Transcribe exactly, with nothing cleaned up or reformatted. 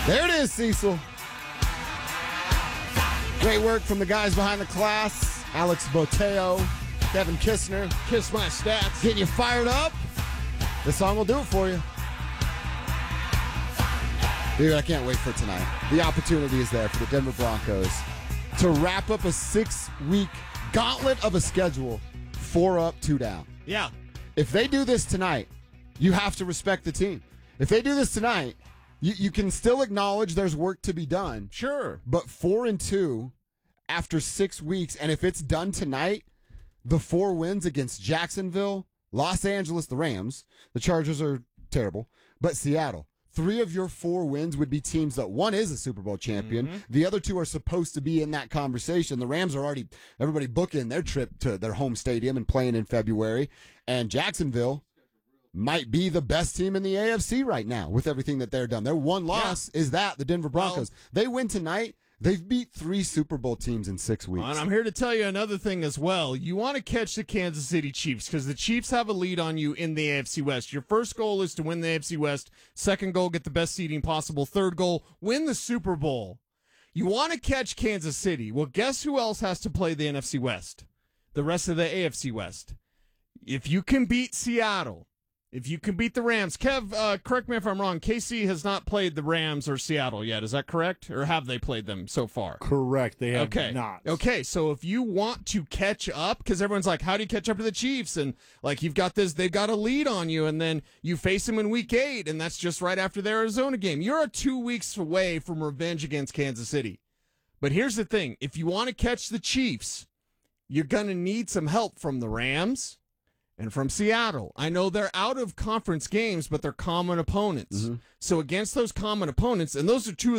There it is, Cecil. Great work from the guys behind the class. Alex Boteo, Kevin Kistner. Kiss my stats. Getting you fired up. This song will do it for you. Dude, I can't wait for tonight. The opportunity is there for the Denver Broncos to wrap up a six-week gauntlet of a schedule. Four up, two down. Yeah. If they do this tonight, you have to respect the team. If they do this tonight, you, you can still acknowledge there's work to be done. Sure. But four and two after six weeks, and if it's done tonight, the four wins against Jacksonville, Los Angeles, the Rams, the Chargers are terrible, but Seattle. Three of your four wins would be teams that one is a Super Bowl champion. Mm-hmm. The other two are supposed to be in that conversation. The Rams are already, everybody booking their trip to their home stadium and playing in February. And Jacksonville might be the best team in the A F C right now with everything that they're done. Their one loss yeah. is that, the Denver Broncos. Well, they win tonight. They've beat three Super Bowl teams in six weeks. And I'm here to tell you another thing as well. You want to catch the Kansas City Chiefs because the Chiefs have a lead on you in the A F C West. Your first goal is to win the A F C West. Second goal, get the best seeding possible. Third goal, win the Super Bowl. You want to catch Kansas City. Well, guess who else has to play the N F C West? The rest of the A F C West. If you can beat Seattle, if you can beat the Rams, Kev, uh, correct me if I'm wrong, K C has not played the Rams or Seattle yet. Is that correct? Or have they played them so far? Correct. They have okay. not. Okay, so if you want to catch up, because everyone's like, how do you catch up to the Chiefs? And like, you've got this, they've got a lead on you, and then you face them in week eight, and that's just right after the Arizona game. You're two weeks away from revenge against Kansas City. But here's the thing. If you want to catch the Chiefs, you're going to need some help from the Rams and from Seattle. I know they're out of conference games, but they're common opponents. Mm-hmm. So against those common opponents, and those are two of